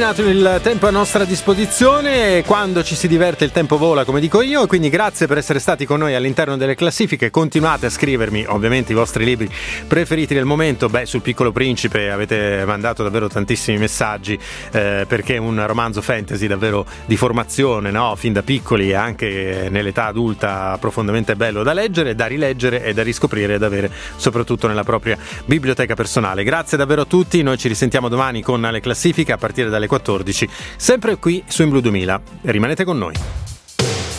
terminato il tempo a nostra disposizione. Quando ci si diverte il tempo vola, come dico io, quindi grazie per essere stati con noi all'interno delle classifiche. Continuate a scrivermi ovviamente i vostri libri preferiti del momento. Sul Piccolo Principe avete mandato davvero tantissimi messaggi, perché è un romanzo fantasy davvero di formazione, no? Fin da piccoli e anche nell'età adulta profondamente bello da leggere, da rileggere e da riscoprire e da avere soprattutto nella propria biblioteca personale. Grazie davvero a tutti, noi ci risentiamo domani con le classifiche a partire dalle 14, sempre qui su In Blu 2000. Rimanete con noi.